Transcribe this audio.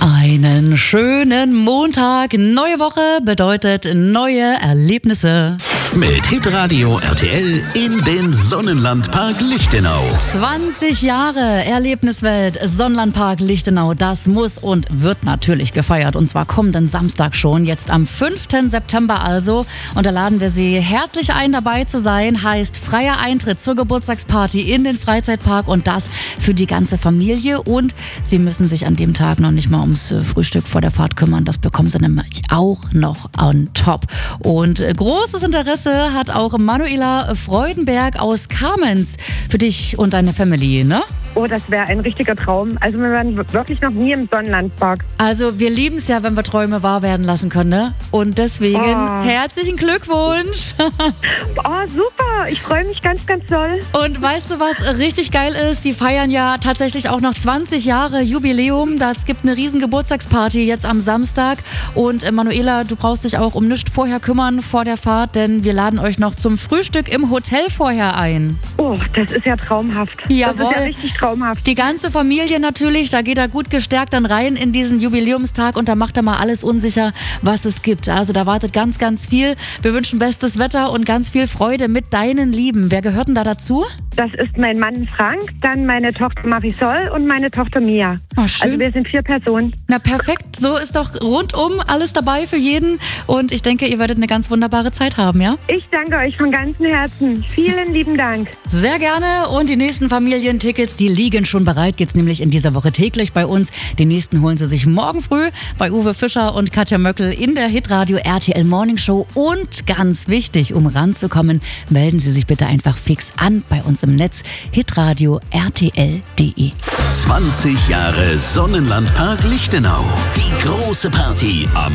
Einen schönen Montag. Neue Woche bedeutet neue Erlebnisse. Mit Hitradio RTL in den Sonnenlandpark Lichtenau. 20 Jahre Erlebniswelt Sonnenlandpark Lichtenau. Das muss und wird natürlich gefeiert. Und zwar kommenden Samstag schon, jetzt am 5. September also. Und da laden wir Sie herzlich ein, dabei zu sein. Heißt freier Eintritt zur Geburtstagsparty in den Freizeitpark und das für die ganze Familie. Und Sie müssen sich an dem Tag noch nicht mal ums Frühstück vor der Fahrt kümmern. Das bekommen Sie nämlich auch noch on top. Und großes Interesse hat auch Manuela Freudenberg aus Kamenz für dich und deine Family, ne? Oh, das wäre ein richtiger Traum. Also wir waren wirklich noch nie im Sonnenlandpark. Also wir lieben es ja, wenn wir Träume wahr werden lassen können, ne? Und deswegen herzlichen Glückwunsch. Oh, super. Ich freue mich ganz, ganz doll. Und weißt du, was richtig geil ist? Die feiern ja tatsächlich auch noch 20 Jahre Jubiläum. Das gibt eine riesen Geburtstagsparty jetzt am Samstag. Und Manuela, du brauchst dich auch um nichts vorher kümmern vor der Fahrt, denn wir laden euch noch zum Frühstück im Hotel vorher ein. Oh, das ist ja traumhaft. Jawohl. Das ist ja richtig traumhaft. Die ganze Familie natürlich, da geht er gut gestärkt dann rein in diesen Jubiläumstag und da macht er mal alles unsicher, was es gibt. Also da wartet ganz, ganz viel. Wir wünschen bestes Wetter und ganz viel Freude mit deinen Lieben. Wer gehört denn da dazu? Das ist mein Mann Frank, dann meine Tochter Marisol und meine Tochter Mia. Oh, schön. Also wir sind 4 Personen. Na perfekt, so ist doch rundum alles dabei für jeden und ich denke, ihr werdet eine ganz wunderbare Zeit haben, ja? Ich danke euch von ganzem Herzen. Vielen lieben Dank. Sehr gerne und die nächsten Familientickets, die liegen schon bereit, geht's nämlich in dieser Woche täglich bei uns. Die nächsten holen Sie sich morgen früh bei Uwe Fischer und Katja Möckel in der Hitradio RTL Morning Show und ganz wichtig, um ranzukommen, melden Sie sich bitte einfach fix an bei uns im Netz hitradio rtl.de. 20 Jahre Sonnenlandpark Lichtenau. Die große Party am